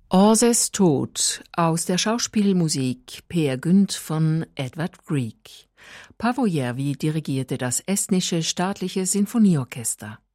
Orses Tod aus der Schauspielmusik Peer Gynt von Edvard Grieg. Paavo Järvi dirigierte das estnische staatliche Sinfonieorchester.